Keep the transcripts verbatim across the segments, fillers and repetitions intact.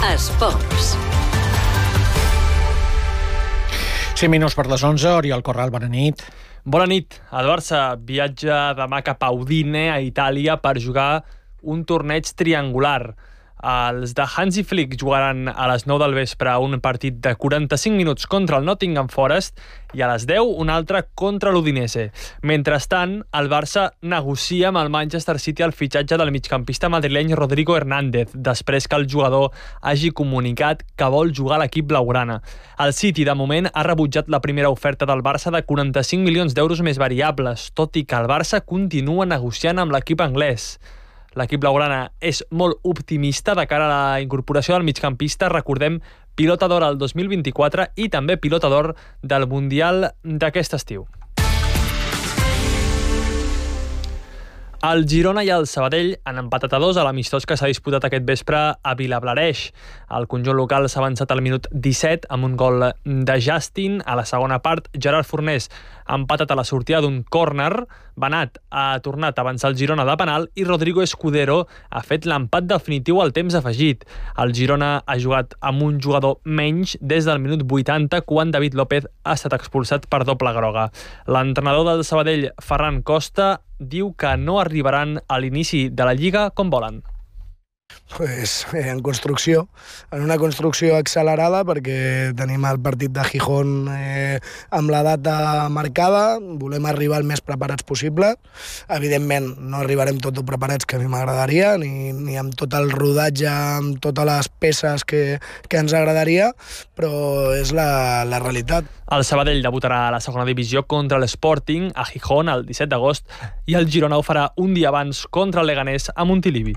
Esports. cinc minuts per les onze, Oriol Corral, bona nit. Bona nit. El Barça viatja demà cap a Udine, a Itàlia, per jugar un torneig triangular. Els de Hansi Flick jugaran a les nou del vespre un partit de quaranta-cinc minuts contra el Nottingham Forest i a les deu un altre contra l'Udinese. Mentrestant, el Barça negocia amb el Manchester City el fitxatge del migcampista madrileny Rodrigo Hernández, després que el jugador hagi comunicat que vol jugar a l'equip blaugrana. El City, de moment, ha rebutjat la primera oferta del Barça de quaranta-cinc milions d'euros més variables, tot i que el Barça continua negociant amb l'equip anglès. L'equip blaugrana és molt optimista de cara a la incorporació del migcampista, recordem, pilota d'or al dos mil vint-i-quatre i també pilota d'or del Mundial d'aquest estiu. El Girona i el Sabadell han empatat a dos a l'amistós que s'ha disputat aquest vespre a Vilablareix. El conjunt local s'ha avançat al minut disset amb un gol de Justin. A la segona part, Gerard Fornés ha empatat a la sortida d'un córner. Benat ha tornat a avançar el Girona de penal i Rodrigo Escudero ha fet l'empat definitiu al temps afegit. El Girona ha jugat amb un jugador menys des del minut vuitanta, quan David López ha estat expulsat per doble groga. L'entrenador del Sabadell, Ferran Costa, diu que no arribaran a l'inici de la Lliga com volen. Pues, eh, en construcció, en una construcció accelerada, perquè tenim el partit de Gijón eh, amb la data marcada, volem arribar el més preparats possible. Evidentment, no arribarem tot preparats, que a mi m'agradaria, ni, ni amb tot el rodatge, amb totes les peces que, que ens agradaria, però és la, la realitat. El Sabadell debutarà a la segona divisió contra l'Sporting a Gijón el disset d'agost i el Girona ho farà un dia abans contra el Leganés a Montilivi.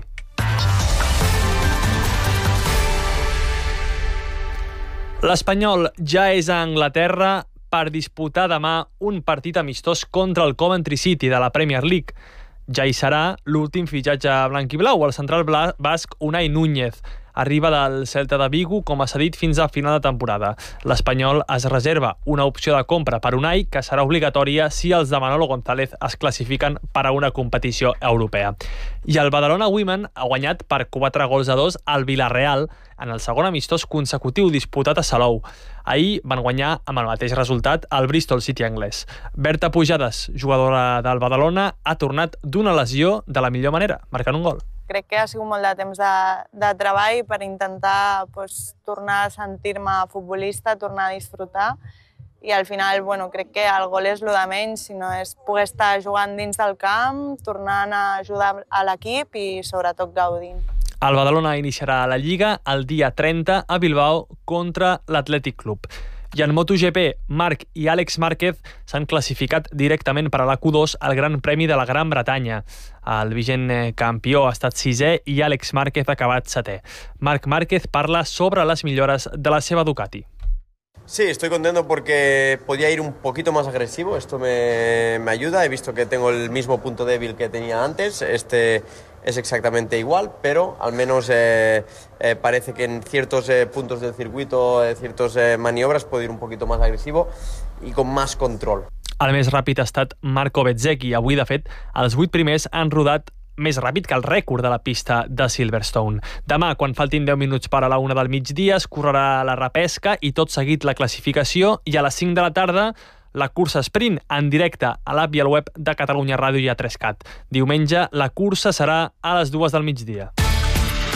L'Espanyol ja és a Anglaterra per disputar demà un partit amistós contra el Coventry City de la Premier League. Ja hi serà l'últim fitxatge blanc-i-blau, el central basc Unai Núñez. Arriba del Celta de Vigo, com a cedit, fins a final de temporada. L'Espanyol es reserva una opció de compra per Unai, que serà obligatòria si els de Manolo González es classifiquen per a una competició europea. I el Badalona Women ha guanyat per quatre gols a dos al Villarreal en el segon amistós consecutiu disputat a Salou. Ahir van guanyar amb el mateix resultat el Bristol City anglès. Berta Pujades, jugadora del Badalona, ha tornat d'una lesió de la millor manera, marcant un gol. Crec que ha sigut molt de temps de, de treball per intentar pues, tornar a sentir-me futbolista, tornar a disfrutar, i al final bueno, crec que el gol és el de menys, sinó és poder estar jugant dins del camp, tornant a ajudar a l'equip i sobretot gaudint. El Badalona iniciarà la Lliga el dia trenta a Bilbao contra l'Atlètic Club. I en MotoGP, Marc i Àlex Márquez s'han classificat directament per a la Q dos al Gran Premi de la Gran Bretanya. El vigent campió ha estat sisè i Àlex Márquez ha acabat setè. Marc Márquez parla sobre les millores de la seva Ducati. Sí, estoy contento porque podía ir un poquito más agresivo, esto me, me ayuda, he visto que tengo el mismo punto débil que tenía antes, este es exactamente igual, pero al menos eh, eh, parece que en ciertos eh, puntos del circuito, en eh, ciertas eh, maniobras, puedo ir un poquito más agresivo y con más control. El més ràpid ha estat Marco Bezzecchi. Avui, de fet, els vuit primers han rodat més ràpid que el rècord de la pista de Silverstone. Demà, quan faltin deu minuts per a la una del migdia, es correrà la repesca i tot seguit la classificació, i a les cinc de la tarda la cursa sprint en directe a l'app i al web de Catalunya Ràdio i a tres cat. Diumenge la cursa serà a les dues del migdia.